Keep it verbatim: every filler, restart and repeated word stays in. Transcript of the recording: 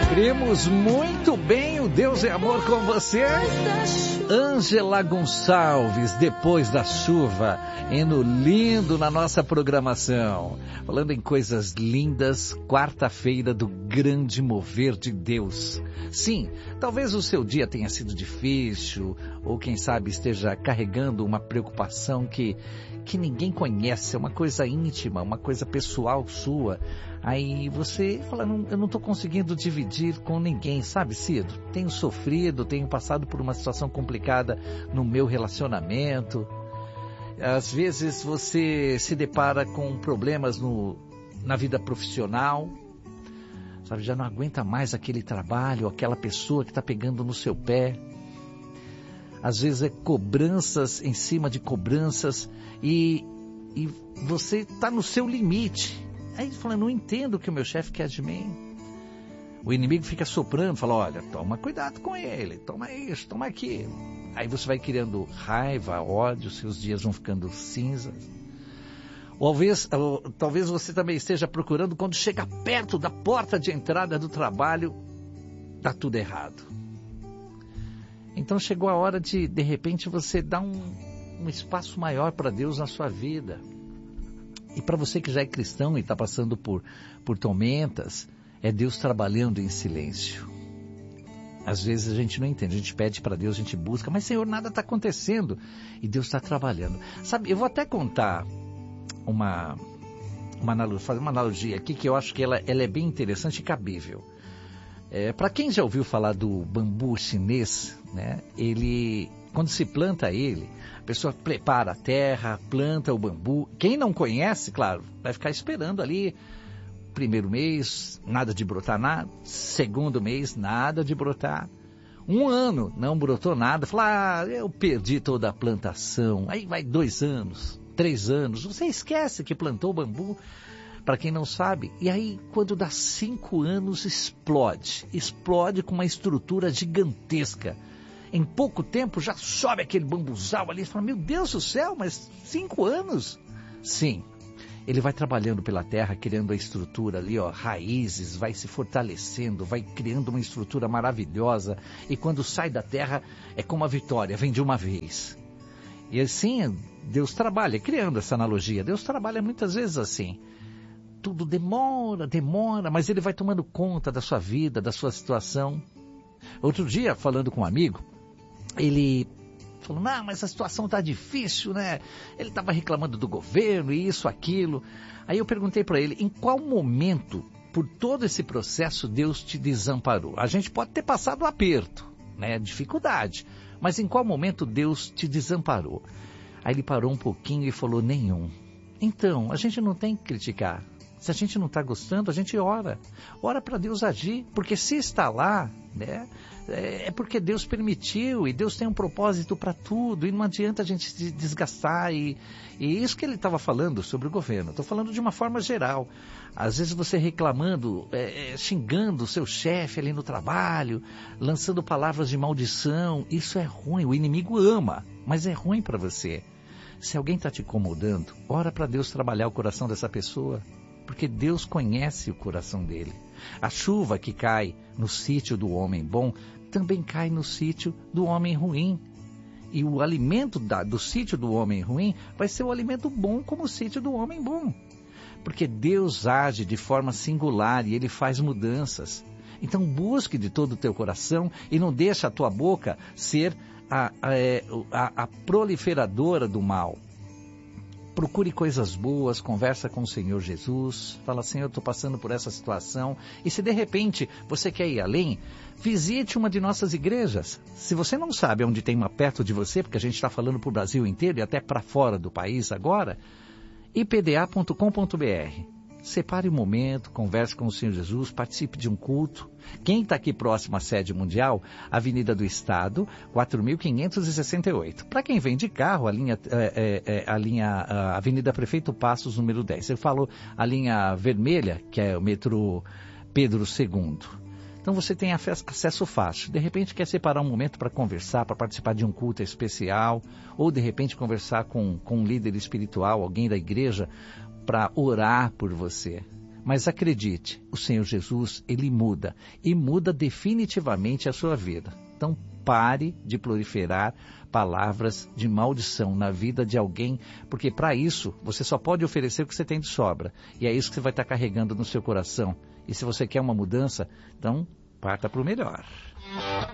Abrimos muito bem o Deus é Amor com você. Ângela Gonçalves, Depois da Chuva, hino lindo na nossa programação. Falando em coisas lindas, quarta-feira do grande mover de Deus. Sim, talvez o seu dia tenha sido difícil, ou quem sabe esteja carregando uma preocupação que, que ninguém conhece, é uma coisa íntima, uma coisa pessoal sua. Aí você fala, não, eu não estou conseguindo dividir com ninguém, sabe, Cido? Tenho sofrido, tenho passado por uma situação complicada no meu relacionamento. Às vezes você se depara com problemas no, na vida profissional, sabe? Já não aguenta mais aquele trabalho, aquela pessoa que está pegando no seu pé. Às vezes é cobranças em cima de cobranças e, e você está no seu limite. Aí fala, não entendo o que o meu chefe quer de mim. O inimigo fica soprando, fala, olha, toma cuidado com ele, toma isso, toma aquilo. Aí você vai criando raiva, ódio, seus dias vão ficando cinzas. Ou, talvez, ou, talvez você também esteja procurando, quando chega perto da porta de entrada do trabalho, dá tudo errado. Então chegou a hora de, de repente, você dar um, um espaço maior para Deus na sua vida. E para você que já é cristão e está passando por, por tormentas, é Deus trabalhando em silêncio. Às vezes a gente não entende, a gente pede para Deus, a gente busca, mas Senhor, nada está acontecendo. E Deus está trabalhando. Sabe, eu vou até contar uma, uma analogia, fazer uma analogia aqui que eu acho que ela, ela é bem interessante e cabível. É, para quem já ouviu falar do bambu chinês, né, ele, quando se planta ele, a pessoa prepara a terra, planta o bambu. Quem não conhece, claro, vai ficar esperando ali. Primeiro mês, nada de brotar nada. Segundo mês, nada de brotar. Um ano, não brotou nada. Fala, ah, eu perdi toda a plantação. Aí vai dois anos, três anos. Você esquece que plantou o bambu, para quem não sabe. E aí, quando dá cinco anos, explode. Explode com uma estrutura gigantesca. Em pouco tempo já sobe aquele bambuzal ali. Você fala, meu Deus do céu, mas cinco anos? Sim. Ele vai trabalhando pela terra, criando a estrutura ali, ó, raízes, vai se fortalecendo, vai criando uma estrutura maravilhosa. E quando sai da terra, é como a vitória, vem de uma vez. E assim, Deus trabalha, criando essa analogia. Deus trabalha muitas vezes assim. Tudo demora, demora, mas Ele vai tomando conta da sua vida, da sua situação. Outro dia, falando com um amigo, ele falou, não, mas a situação está difícil, né? Ele estava reclamando do governo, isso, aquilo. Aí eu perguntei para ele, em qual momento, por todo esse processo, Deus te desamparou? A gente pode ter passado um aperto, né? Dificuldade. Mas em qual momento Deus te desamparou? Aí ele parou um pouquinho e falou, nenhum. Então, a gente não tem que criticar. Se a gente não está gostando, a gente ora. Ora para Deus agir, porque se está lá, né, é porque Deus permitiu e Deus tem um propósito para tudo. E não adianta a gente se desgastar. E, e isso que ele estava falando sobre o governo. Estou falando de uma forma geral. Às vezes você reclamando, é, é, xingando o seu chefe ali no trabalho, lançando palavras de maldição. Isso é ruim. O inimigo ama, mas é ruim para você. Se alguém está te incomodando, ora para Deus trabalhar o coração dessa pessoa. Porque Deus conhece o coração dele. A chuva que cai no sítio do homem bom, também cai no sítio do homem ruim. E o alimento da, do sítio do homem ruim vai ser o alimento bom como o sítio do homem bom. Porque Deus age de forma singular e Ele faz mudanças. Então busque de todo o teu coração e não deixe a tua boca ser a, a, a, a proliferadora do mal. Procure coisas boas, conversa com o Senhor Jesus, fala, Senhor, eu estou passando por essa situação. E se de repente você quer ir além, visite uma de nossas igrejas. Se você não sabe onde tem uma perto de você, porque a gente está falando para o Brasil inteiro e até para fora do país agora, i p d a ponto com ponto b r. Separe um momento, converse com o Senhor Jesus, participe de um culto. Quem está aqui próximo à sede mundial, Avenida do Estado, quatro mil quinhentos e sessenta e oito. Para quem vem de carro, a linha, é, é, a linha a Avenida Prefeito Passos, número dez. Eu falo a linha vermelha, que é o metrô Pedro segundo. Então você tem acesso fácil. De repente quer separar um momento para conversar, para participar de um culto especial, ou de repente conversar com, com um líder espiritual, alguém da igreja, para orar por você. Mas acredite, o Senhor Jesus, Ele muda. E muda definitivamente a sua vida. Então pare de proliferar palavras de maldição na vida de alguém, porque para isso você só pode oferecer o que você tem de sobra. E é isso que você vai estar carregando no seu coração. E se você quer uma mudança, então parta para o melhor.